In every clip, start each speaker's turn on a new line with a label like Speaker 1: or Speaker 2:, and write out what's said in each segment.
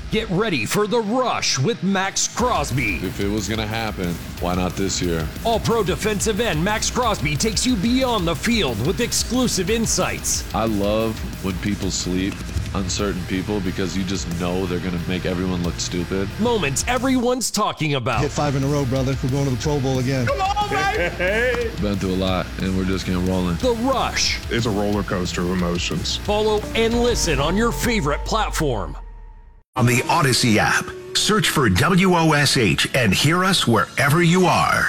Speaker 1: Get ready for The Rush with Max Crosby.
Speaker 2: If it was going to happen, why not this year?
Speaker 1: All-pro defensive end Max Crosby takes you beyond the field with exclusive insights.
Speaker 2: I love when people sleep on certain people because you just know they're going to make everyone look stupid.
Speaker 1: Moments everyone's talking about.
Speaker 3: Hit 5 in a row, brother. We're going to the Pro Bowl again.
Speaker 1: Come on, baby!
Speaker 2: Been through a lot, and we're just getting rolling.
Speaker 1: The Rush.
Speaker 4: It's a roller coaster of emotions.
Speaker 1: Follow and listen on your favorite platform.
Speaker 5: On the Odyssey app, search for WOSH and hear us wherever you are.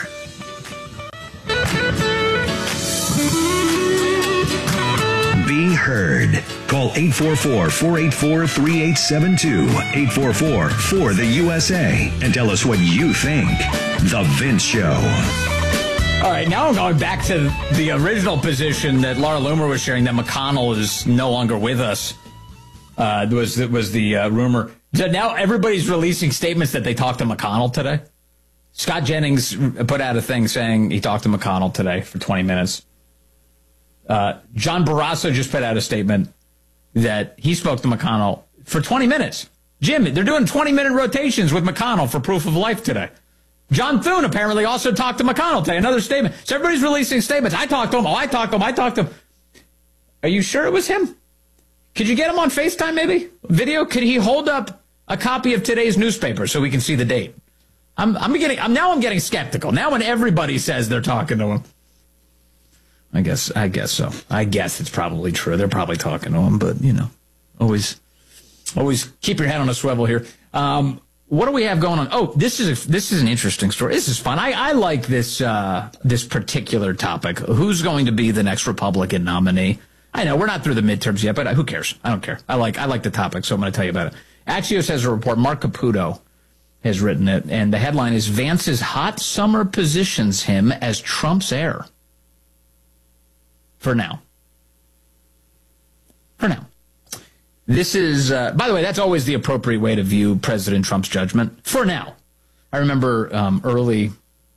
Speaker 5: Be heard. Call 844-484-3872, 844-4-THE-USA, and tell us what you think. The Vince Show.
Speaker 6: All right, now I'm going back to the original position that Laura Loomer was sharing, that McConnell is no longer with us. Was the rumor. So now everybody's releasing statements that they talked to McConnell today. Scott Jennings put out a thing saying he talked to McConnell today for 20 minutes. John Barrasso just put out a statement that he spoke to McConnell for 20 minutes. Jim, they're doing 20-minute rotations with McConnell for proof of life today. John Thune apparently also talked to McConnell today. Another statement. So everybody's releasing statements. I talked to him. Oh, I talked to him. I talked to him. Are you sure it was him? Could you get him on FaceTime, maybe? Video? Could he hold up a copy of today's newspaper so we can see the date? I'm getting skeptical. Now when everybody says they're talking to him. I guess so. I guess it's probably true. They're probably talking to him, but, always keep your head on a swivel here. What do we have going on? Oh, this is an interesting story. This is fun. I like this particular topic. Who's going to be the next Republican nominee? I know we're not through the midterms yet, but who cares? I don't care. I like the topic, so I'm going to tell you about it. Axios has a report. Mark Caputo has written it, and the headline is Vance's hot summer positions him as Trump's heir. For now. This is, by the way, that's always the appropriate way to view President Trump's judgment. For now. I remember early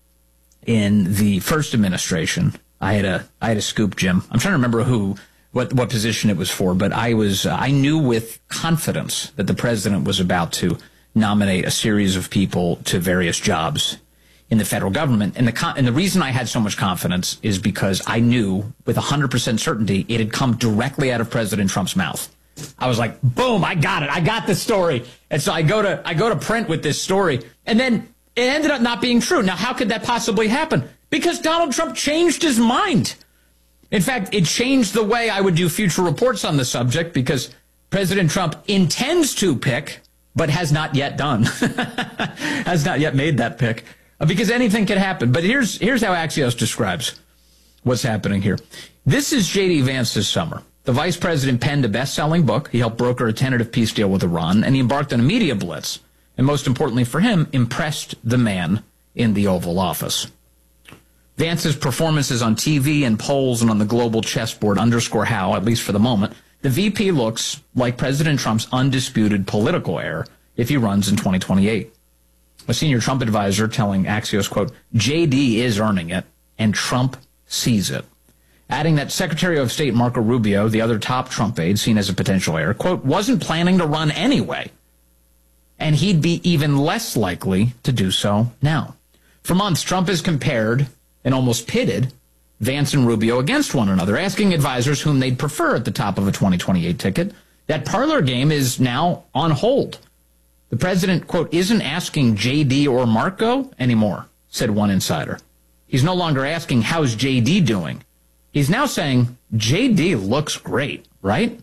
Speaker 6: in the first administration, I had a scoop, Jim. I'm trying to remember what position it was for, but I knew with confidence that the president was about to nominate a series of people to various jobs in the federal government. And the reason I had so much confidence is because I knew with 100% certainty it had come directly out of President Trump's mouth. I was like, boom, I got it. I got the story. And so I go to print with this story, and then it ended up not being true. Now, how could that possibly happen? Because Donald Trump changed his mind. In fact, it changed the way I would do future reports on the subject, because President Trump intends to pick, but has not yet done. Has not yet made that pick, because anything can happen. But here's how Axios describes what's happening here. This is J.D. Vance's summer. The vice president penned a best-selling book. He helped broker a tentative peace deal with Iran, and he embarked on a media blitz. And most importantly for him, impressed the man in the Oval Office. Vance's performances on TV and polls and on the global chessboard underscore how, at least for the moment, the VP looks like President Trump's undisputed political heir if he runs in 2028. A senior Trump advisor telling Axios, quote, JD is earning it, and Trump sees it. Adding that Secretary of State Marco Rubio, the other top Trump aide seen as a potential heir, quote, wasn't planning to run anyway, and he'd be even less likely to do so now. For months, Trump has compared and almost pitted Vance and Rubio against one another, asking advisors whom they'd prefer at the top of a 2028 ticket. That parlor game is now on hold. The president, quote, isn't asking J.D. or Marco anymore, said one insider. He's no longer asking, how's J.D. doing? He's now saying, J.D. looks great, right?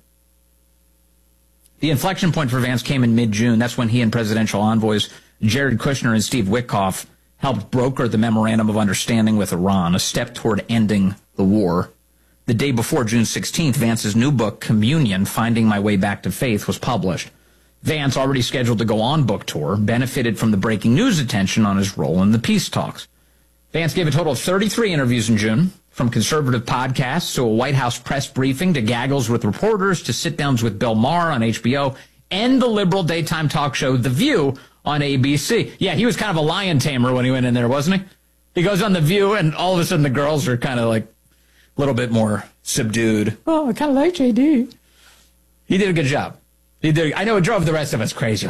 Speaker 6: The inflection point for Vance came in mid-June. That's when he and presidential envoys Jared Kushner and Steve Witkoff helped broker the Memorandum of Understanding with Iran, a step toward ending the war. The day before, June 16th, Vance's new book, Communion, Finding My Way Back to Faith, was published. Vance, already scheduled to go on book tour, benefited from the breaking news attention on his role in the peace talks. Vance gave a total of 33 interviews in June, from conservative podcasts to a White House press briefing to gaggles with reporters to sit-downs with Bill Maher on HBO and the liberal daytime talk show The View on ABC. Yeah, he was kind of a lion tamer when he went in there, wasn't he? He goes on The View, and all of a sudden the girls are kind of like a little bit more subdued. Oh, I kind of like JD. He did a good job. He did. I know it drove the rest of us crazy.